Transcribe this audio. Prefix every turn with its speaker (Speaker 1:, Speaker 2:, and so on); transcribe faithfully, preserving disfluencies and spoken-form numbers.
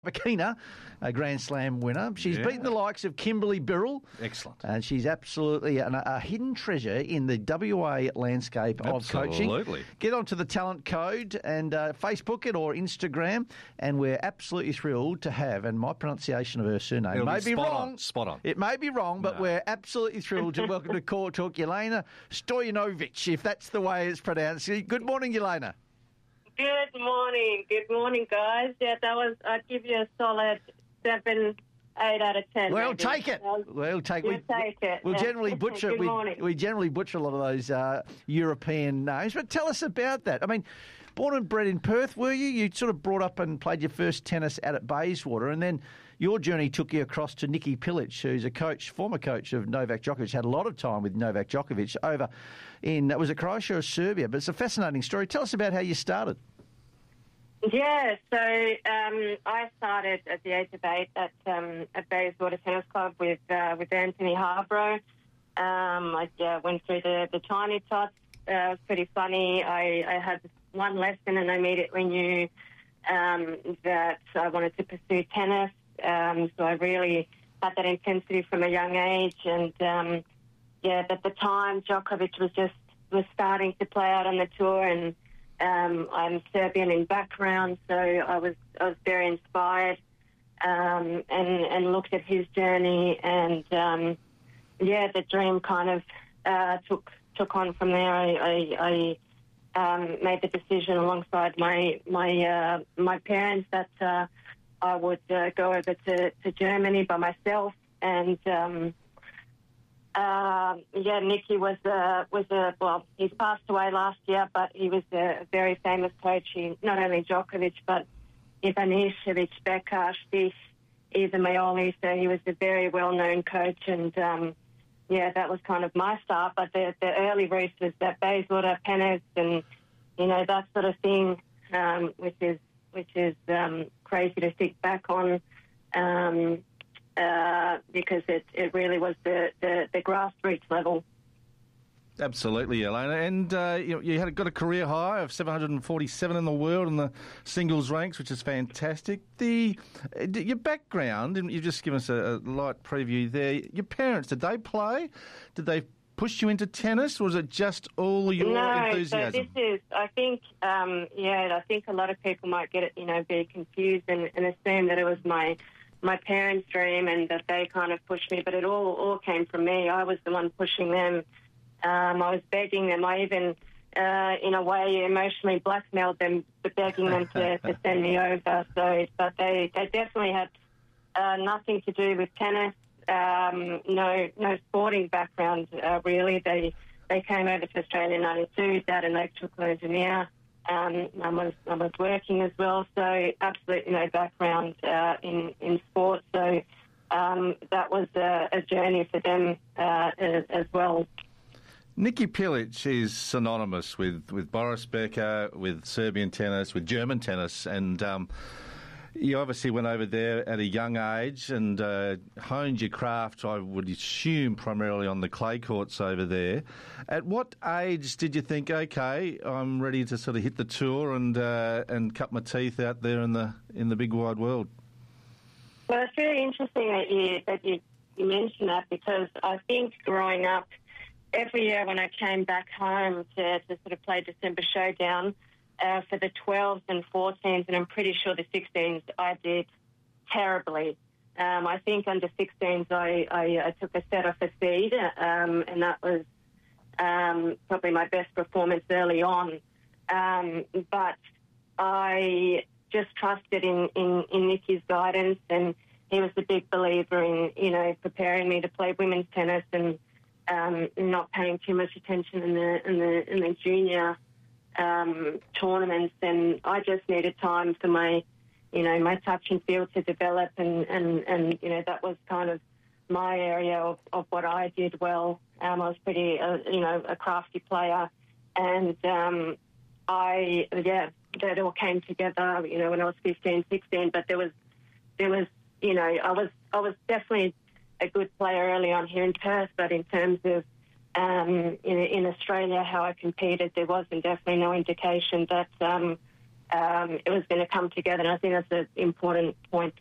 Speaker 1: Makina, a Grand Slam winner. She's
Speaker 2: Yeah.
Speaker 1: beaten the likes of Kimberly Birrell.
Speaker 2: Excellent.
Speaker 1: And she's absolutely an, a hidden treasure in the W A landscape of coaching.
Speaker 2: Absolutely.
Speaker 1: Get onto the Talent Code and uh, Facebook it or Instagram, and we're absolutely thrilled to have, and my pronunciation of her surname
Speaker 2: It'll
Speaker 1: may
Speaker 2: be
Speaker 1: be
Speaker 2: spot
Speaker 1: wrong.
Speaker 2: on, spot on.
Speaker 1: It may be wrong, but
Speaker 2: No.
Speaker 1: we're absolutely thrilled to welcome to Court Talk Jelena Stojanovic, if that's the way it's pronounced. Good morning, Jelena.
Speaker 3: Good morning. Good morning, guys. Yeah, that was, I'd give you a solid seven, eight out of ten.
Speaker 1: Well,
Speaker 3: maybe.
Speaker 1: take it.
Speaker 3: Um,
Speaker 1: We'll take,
Speaker 3: you
Speaker 1: we,
Speaker 3: take it.
Speaker 1: We'll
Speaker 3: Yeah.
Speaker 1: generally butcher
Speaker 3: Good
Speaker 1: we,
Speaker 3: morning.
Speaker 1: we generally butcher a lot of those uh, European names. But tell us about that. I mean, born and bred in Perth, were you? You sort of brought up and played your first tennis out at Bayswater, and then your journey took you across to Nikki Pilic, who's a coach, former coach of Novak Djokovic, had a lot of time with Novak Djokovic over in, was it Croatia or Serbia? But it's a fascinating story. Tell us about how you started.
Speaker 3: Yeah, so um, I started at the age of eight at um, at Bayswater Tennis Club with uh, with Anthony Harborough. Um, I uh, went through the, the tiny tots. Uh, it was pretty funny. I, I had one lesson and I immediately knew um, that I wanted to pursue tennis. Um, so I really had that intensity from a young age. And, um, yeah, at the time, Djokovic was just was starting to play out on the tour, and Um, I'm Serbian in background, so I was I was very inspired um, and and looked at his journey, and um, yeah, the dream kind of uh, took took on from there. I, I, I um, made the decision alongside my my uh, my parents that uh, I would uh, go over to, to Germany by myself, and um, Uh, yeah, Nicky was a, was a, well, he's passed away last year, but he was a very famous coach. He, not only Djokovic, but Ivanišević, Becker, Stich, Izmaili. So he was a very well-known coach, and um, yeah, that was kind of my start. But the, the early roots was that Bayswater, Pennis, and you know, that sort of thing, um, which is which is um, crazy to think back on. Um, Uh, because it, it really was the, the, the grassroots level.
Speaker 2: Absolutely, Jelena. And uh, you, you had got a career high of seven hundred forty-seven in the world in the singles ranks, which is fantastic. The uh, your background, and you've just given us a, a light preview there. Your parents, did they play? Did they push you into tennis, or was it just all your
Speaker 3: no,
Speaker 2: enthusiasm?
Speaker 3: So this is, I think, um, yeah, I think a lot of people might get it, you know, be confused and, and assume that it was my my parents' dream and that they kind of pushed me, but it all, all came from me. I was the one pushing them. Um, I was begging them. I even, uh, in a way, emotionally blackmailed them, begging them to, to send me over. So, but they, they definitely had uh, nothing to do with tennis. Um, no, no sporting background uh, really. They, they came over to Australia in ninety-two. Dad, an electrical engineer. Um, I was I was working as well, so absolutely no background uh, in in sport. So um, that was a, a journey for them uh, as, as well.
Speaker 2: Nikki Pilic is synonymous with, with Boris Becker, with Serbian tennis, with German tennis, and um, you obviously went over there at a young age and uh, honed your craft, I would assume, primarily on the clay courts over there. At what age did you think, okay, I'm ready to sort of hit the tour and uh, and cut my teeth out there in the in the big wide world?
Speaker 3: Well, it's really interesting that you that you, you mentioned that, because I think growing up, every year when I came back home to, to sort of play December Showdown, Uh, for the twelves and fourteens, and I'm pretty sure the sixteens, I did terribly. Um, I think under sixteens, I, I, I took a set off a seed, um, and that was um, probably my best performance early on. Um, but I just trusted in, in, in Nicky's guidance, and he was a big believer in, you know, preparing me to play women's tennis and um, not paying too much attention in the in the in the junior Um, tournaments, and I just needed time for my, you know, my touch and feel to develop, and, and, and you know, that was kind of my area of, of what I did well. Um, I was pretty, uh, you know, a crafty player, and um, I, yeah, that all came together, you know, when I was fifteen, sixteen, but there was, there was, you know, I was, I was definitely a good player early on here in Perth, but in terms of Um, in, in Australia, how I competed, there wasn't definitely no indication that um, um, it was going to come together. And I think that's an important point